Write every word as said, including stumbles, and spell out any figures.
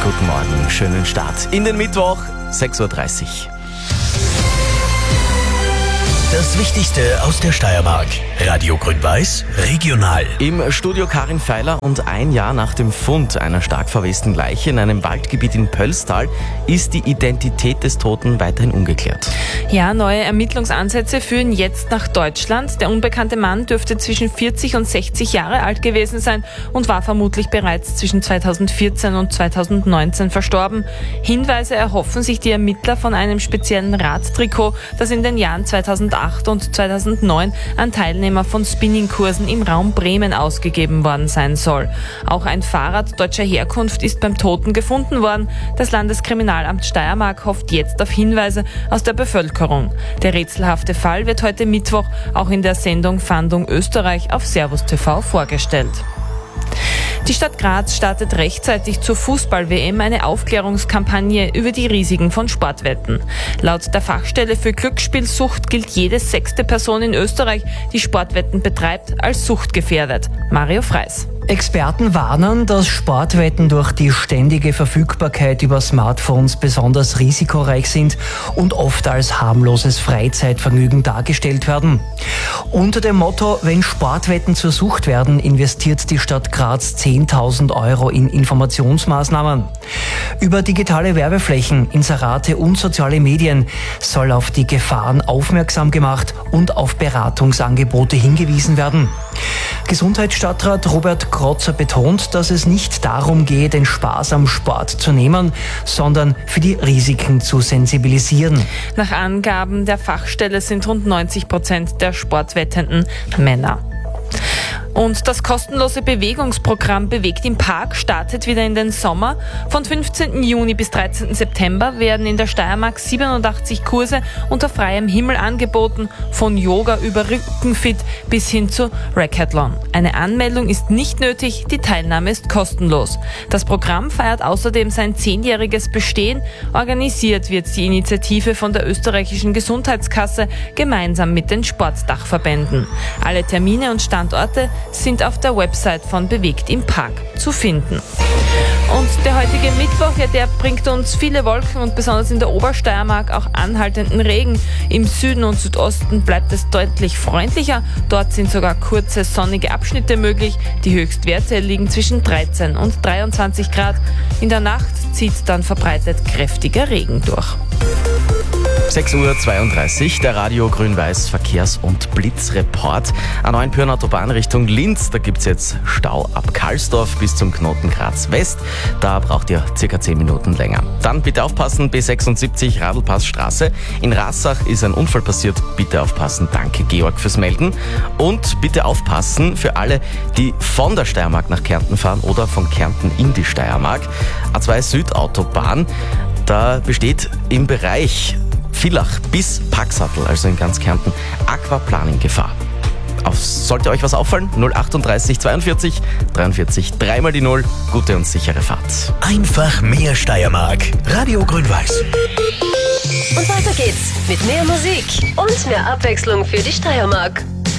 guten Morgen, schönen Start in den Mittwoch, sechs Uhr dreißig. Das Wichtigste aus der Steiermark. Radio Grün-Weiß, regional. Im Studio Karin Feiler und ein Jahr nach dem Fund einer stark verwesten Leiche in einem Waldgebiet in Pöllstal ist die Identität des Toten weiterhin ungeklärt. Ja, neue Ermittlungsansätze führen jetzt nach Deutschland. Der unbekannte Mann dürfte zwischen vierzig und sechzig Jahre alt gewesen sein und war vermutlich bereits zwischen zweitausendvierzehn und zweitausendneunzehn verstorben. Hinweise erhoffen sich die Ermittler von einem speziellen Radtrikot, das in den Jahren zweitausendacht und zweitausendneun an Teilnehmer von Spinningkursen im Raum Bremen ausgegeben worden sein soll. Auch ein Fahrrad deutscher Herkunft ist beim Toten gefunden worden. Das Landeskriminalamt Steiermark hofft jetzt auf Hinweise aus der Bevölkerung. Der rätselhafte Fall wird heute Mittwoch auch in der Sendung Fahndung Österreich auf Servus T V vorgestellt. Die Stadt Graz startet rechtzeitig zur Fußball-W M eine Aufklärungskampagne über die Risiken von Sportwetten. Laut der Fachstelle für Glücksspielsucht gilt jede sechste Person in Österreich, die Sportwetten betreibt, als suchtgefährdet. Mario Freis. Experten warnen, dass Sportwetten durch die ständige Verfügbarkeit über Smartphones besonders risikoreich sind und oft als harmloses Freizeitvergnügen dargestellt werden. Unter dem Motto, wenn Sportwetten zur Sucht werden, investiert die Stadt Graz zehntausend Euro in Informationsmaßnahmen. Über digitale Werbeflächen, Inserate und soziale Medien soll auf die Gefahren aufmerksam gemacht und auf Beratungsangebote hingewiesen werden. Gesundheitsstadtrat Robert Krotzer betont, dass es nicht darum gehe, den Spaß am Sport zu nehmen, sondern für die Risiken zu sensibilisieren. Nach Angaben der Fachstelle sind rund neunzig Prozent der Sportwettenden Männer. Und das kostenlose Bewegungsprogramm Bewegt im Park startet wieder in den Sommer. Von fünfzehnten Juni bis dreizehnten September werden in der Steiermark siebenundachtzig Kurse unter freiem Himmel angeboten, von Yoga über Rückenfit bis hin zu Racathlon. Eine Anmeldung ist nicht nötig, die Teilnahme ist kostenlos. Das Programm feiert außerdem sein zehnjähriges Bestehen. Organisiert wird die Initiative von der österreichischen Gesundheitskasse gemeinsam mit den Sportdachverbänden. Alle Termine und Standorte sind auf der Website von Bewegt im Park zu finden. Und der heutige Mittwoch, ja, der bringt uns viele Wolken und besonders in der Obersteiermark auch anhaltenden Regen. Im Süden und Südosten bleibt es deutlich freundlicher. Dort sind sogar kurze sonnige Abschnitte möglich. Die Höchstwerte liegen zwischen dreizehn und dreiundzwanzig Grad. In der Nacht zieht dann verbreitet kräftiger Regen durch. sechs Uhr zweiunddreißig, der Radio Grün-Weiß Verkehrs- und Blitzreport. An Neuenpürn Autobahn Richtung Linz, da gibt's jetzt Stau ab Karlsdorf bis zum Knoten Graz West. Da braucht ihr circa zehn Minuten länger. Dann bitte aufpassen, B sechsundsiebzig Radlpassstraße. In Rassach ist ein Unfall passiert. Bitte aufpassen, danke Georg fürs Melden. Und bitte aufpassen für alle, die von der Steiermark nach Kärnten fahren oder von Kärnten in die Steiermark. A zwei Südautobahn, da besteht im Bereich Villach bis Paxattel, also in ganz Kärnten, Aquaplaning-Gefahr. Auf, sollte euch was auffallen? null achtunddreißig zweiundvierzig dreiundvierzig, dreimal die Null. Gute und sichere Fahrt. Einfach mehr Steiermark. Radio Grün-Weiß. Und weiter geht's mit mehr Musik und mehr Abwechslung für die Steiermark.